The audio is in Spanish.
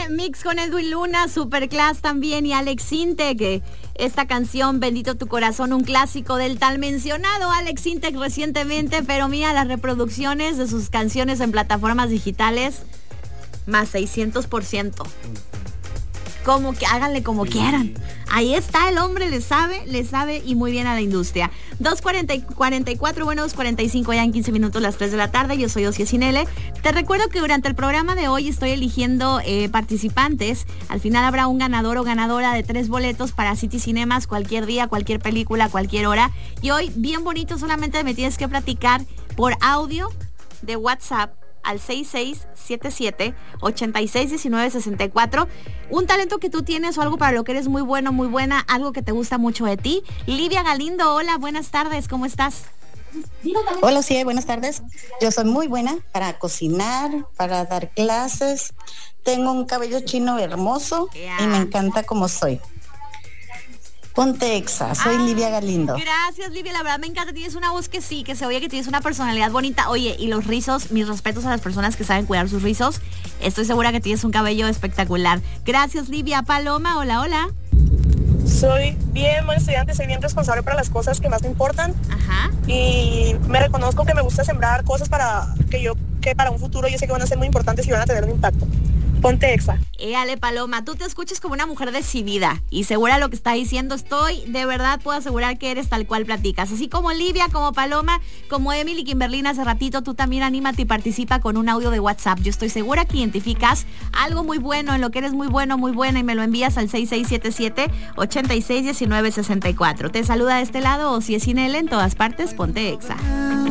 Mix con Edwin Luna, Superclass también y Alex Sintek, que esta canción, Bendito tu corazón, un clásico del tal mencionado Alex Sintek recientemente, pero mira las reproducciones de sus canciones en plataformas digitales, más 600%. Como que háganle como quieran. Ahí está, el hombre le sabe y muy bien a la industria. 2:44, bueno, 2:45 ya en 15 minutos, las 3 de la tarde. Yo soy Ossie Sinele. Te recuerdo que durante el programa de hoy estoy eligiendo participantes. Al final habrá un ganador o ganadora de 3 boletos para City Cinemas, cualquier día, cualquier película, cualquier hora. Y hoy, bien bonito, solamente me tienes que platicar por audio de WhatsApp al 6677-861964. Un talento que tú tienes o algo para lo que eres muy bueno, muy buena, algo que te gusta mucho de ti. Livia Galindo, hola, buenas tardes, ¿cómo estás? Hola, sí, buenas tardes. Yo soy muy buena para cocinar, para dar clases. Tengo un cabello chino hermoso y me encanta como soy. Ponte Exa, soy Livia Galindo. Gracias, Livia, la verdad me encanta, tienes una voz que sí, que se oye que tienes una personalidad bonita. Oye, y los rizos, mis respetos a las personas que saben cuidar sus rizos. Estoy segura que tienes un cabello espectacular. Gracias, Livia. Paloma, hola, hola. Soy bien buen estudiante, soy bien responsable para las cosas que más me importan. Ajá. Y me reconozco que me gusta sembrar cosas para que para un futuro yo sé que van a ser muy importantes y van a tener un impacto. Ponte Exa. Ale, Paloma, tú te escuchas como una mujer decidida y segura de lo que está diciendo. De verdad puedo asegurar que eres tal cual platicas. Así como Livia, como Paloma, como Emily Kimberlina hace ratito, tú también anímate y participa con un audio de WhatsApp. Yo estoy segura que identificas algo muy bueno, en lo que eres muy bueno, muy buena, y me lo envías al 6677-861964. Te saluda de este lado Ossie Sinele, en todas partes, Ponte Exa.